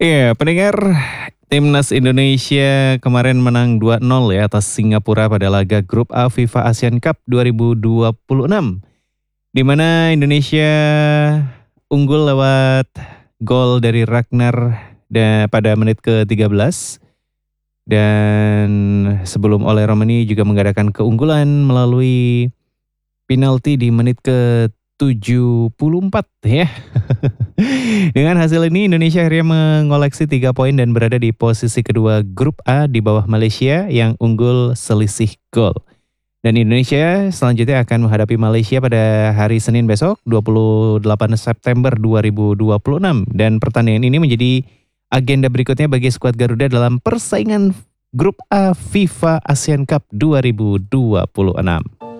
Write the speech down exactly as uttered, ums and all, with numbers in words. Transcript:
Iya, pendengar, Timnas Indonesia kemarin menang dua nol ya atas Singapura pada laga Grup A FIFA Asian Cup dua ribu dua puluh enam. Di mana Indonesia unggul lewat gol dari Ragnar da- pada menit ke tiga belas. Dan sebelum oleh Romani juga mengadakan keunggulan melalui penalti di menit ke tujuh puluh empat ya. Dengan hasil ini Indonesia akhirnya mengoleksi tiga poin dan berada di posisi kedua grup A di bawah Malaysia yang unggul selisih gol. Dan Indonesia selanjutnya akan menghadapi Malaysia pada hari Senin besok dua puluh delapan September dua ribu dua puluh enam. Dan pertandingan ini menjadi agenda berikutnya bagi skuad Garuda dalam persaingan grup A FIFA Asian Cup dua ribu dua puluh enam.